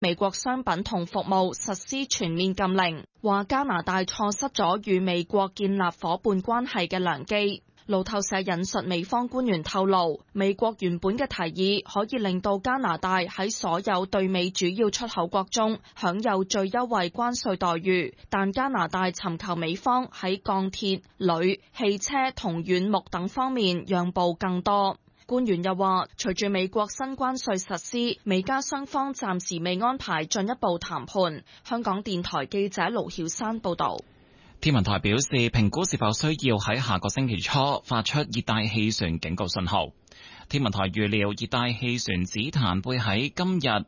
美國商品同服務實施全面禁令，話加拿大錯失咗與美國建立伙伴關係嘅良機。路透社引述美方官員透露，美國原本嘅提議可以令到加拿大喺所有對美主要出口國中享有最優惠關稅待遇，但加拿大尋求美方喺鋼鐵、鋁、汽車同軟木等方面讓步更多。官員又話，隨住美國新關稅實施，美加雙方暫時未安排進一步談判。香港電台記者盧曉珊報道。 天文台表示，評估是否需要喺下個星期初發出熱帶氣旋警告信號。天文台預料熱帶氣旋紫檀會喺今日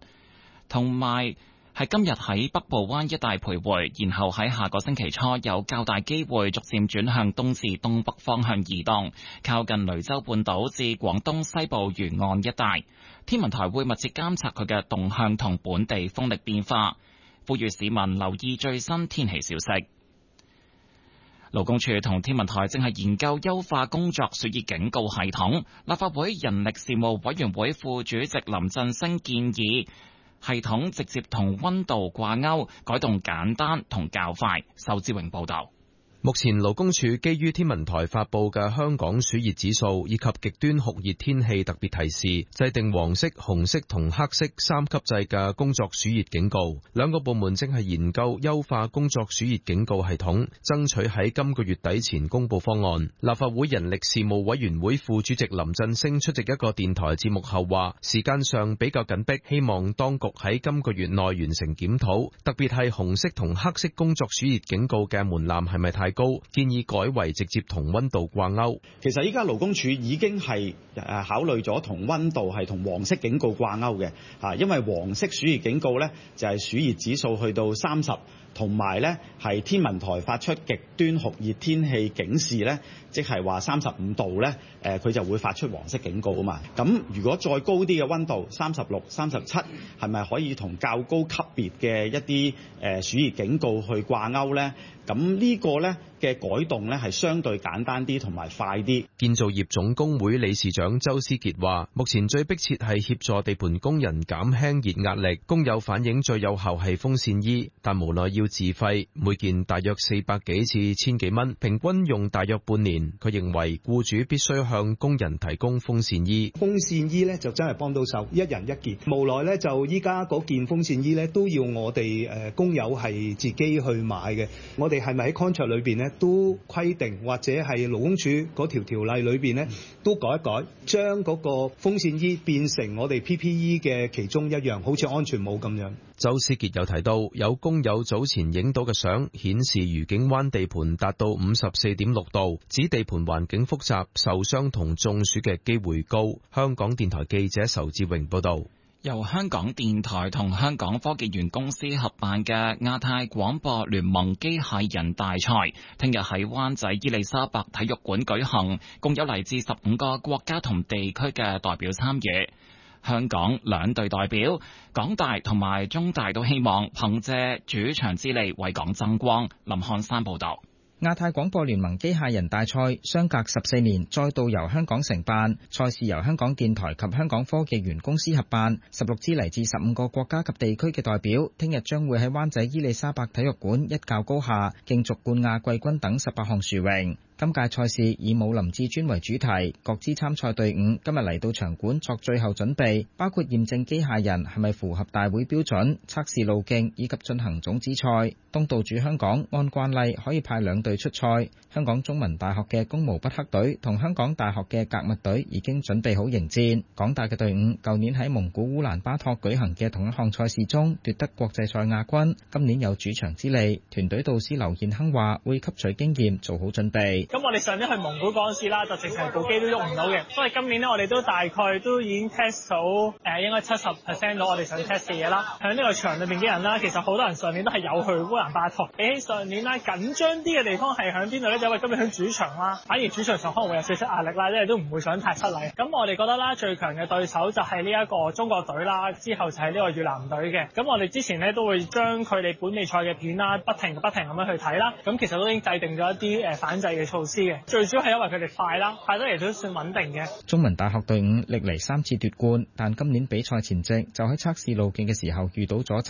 喺北部灣一帶徘徊，然後喺下個星期初有較大機會逐漸轉向東至東北方向移動，靠近雷州半島至廣東西部沿岸一帶。天文台會密切監察佢嘅動向同本地風力變化，呼籲市民留意最新天氣消息。勞工處同天文台正係研究優化工作暑熱警告系統。立法會人力事務委員會副主席林振昇建議系統直接同溫度掛鈎，改動簡單同較快。仇志榮報道。 目前勞工處基於天文台發佈嘅香港暑熱指數以及極端酷熱天氣特別提示，制定黃色、紅色同黑色3級制嘅工作暑熱警告。兩個部門正係研究優化工作暑熱警告系統，爭取喺今個月底前公布方案。立法會人力事務委員會副主席林振昇出席一個電台節目後話，時間上比較緊迫，希望當局喺今個月內完成檢討，特別係紅色同黑色工作暑熱警告嘅門檻係咪太高，建議改為直接同溫度掛鈎。 其實依家勞工處已經係考慮咗同溫度係同黃色警告掛鈎嘅，因為黃色暑熱警告呢就係暑熱指數去到30，同埋呢係天文台發出極端酷熱天氣警示呢，即係話35度呢，佢就會發出黃色警告啊嘛。咁如果再高啲嘅溫度36、37，係咪可以同較高級別嘅一啲暑熱警告去掛鈎呢？咁呢個呢嘅改動呢係相對簡單啲同埋快啲。 建造業總工會理事長周思傑話，目前最迫切係協助地盤工人減輕熱壓力。工友反映最有效係風扇衣，但無奈要自費，每件大約400幾至1000幾蚊，平均用大約半年。佢認為僱主必須向工人提供風扇衣。 風扇衣呢就真係幫到手，一人一件。無奈呢就依家嗰件風扇衣呢都要我哋工友係自己去買嘅。我哋係咪喺 contract 裏邊呢都規定，或者係勞工處嗰條例裏邊呢都改一改，將嗰個風扇衣變成我哋 PPE 嘅其中一樣，好似安全帽咁樣。 周思傑又提到，有工友早前影到嘅相顯示愉景灣地盤達到54.6度，指地盤環境複雜，受傷同中暑嘅機會高。香港電台記者仇志榮報道。 由香港電台同香港科技園公司合辦嘅亞太廣播聯盟機械人大賽，聽日喺灣仔伊利沙伯體育館舉行，共有嚟自15個國家同地區嘅代表參與。香港兩隊代表，港大同埋中大都希望憑借主場之利為港爭光。林漢山報道。 亞太廣播聯盟機械人大賽相隔14年再度由香港承辦，賽事由香港電台及香港科技園公司合辦，16支嚟自15個國家及地區嘅代表，聽日將會喺灣仔伊利沙伯體育館一較高下，競逐冠亞季軍等18項殊榮。今屆賽事以武林至尊為主題，各支參賽隊伍今日嚟到場館作最後準備，包括驗證機械人係咪符合大會標準、測試路徑以及進行種子賽。東道主香港按慣例可以派2隊出賽，香港中文大學嘅攻無不克隊同香港大學嘅格物隊已經準備好迎戰。港大嘅隊伍舊年喺蒙古烏蘭巴托舉行嘅同一項賽事中奪得國際賽亞軍，今年有主場之利。團隊導師劉憲亨話會吸取經驗，做好準備。 咁我哋上年去蒙古嗰陣時啦，就直情部機都喐唔到嘅，所以今年呢，我哋都大概都已經 test 到應該70% 到我哋想 test 嘅嘢啦。喺呢個場裏邊嘅人啦，其實好多人上年都係有去烏蘭巴托，比起上年啦緊張啲嘅地方係喺邊度咧？就因為今年喺主場啦，反而主場上可能會有少少壓力啦，因為都唔會想太失禮。咁我哋覺得啦，最強嘅對手就係呢一個中國隊啦，之後就係呢個越南隊嘅。咁我哋之前呢，都會將佢哋本地賽嘅片啦，不停咁樣去睇啦。咁其實都已經制定咗一啲反制嘅措施嘅，最主要係因為佢哋快啦，快得嚟都算穩定嘅。 中文大學隊伍歷嚟3次奪冠，但今年比賽前夕就喺測試路徑嘅時候遇到阻滯。